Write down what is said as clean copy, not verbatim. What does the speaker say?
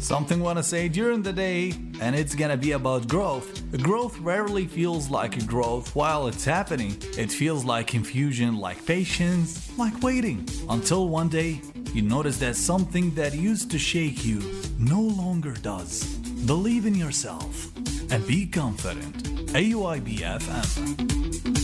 Something wanna say during the day, and it's gonna be about growth. Growth rarely feels like a growth while it's happening. It feels like confusion, like patience, like waiting. Until one day, you notice that something that used to shake you no longer does. Believe in yourself and be confident. AUIB FM.